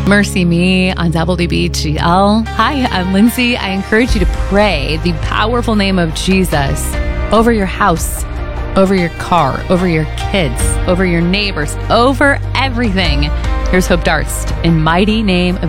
Mercy Me on WBGL. Hi, I'm Lindsay. I encourage you to pray the powerful name of Jesus over your house, over your car, over your kids, over your neighbors, over everything. Here's Hope Darst in mighty name of